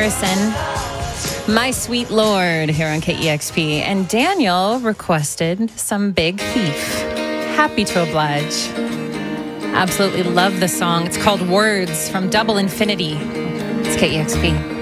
Harrison, My Sweet Lord, here on KEXP. And Daniel requested Some Big Thief. Happy to oblige. Absolutely love the song. It's called Words from Double Infinity. It's KEXP.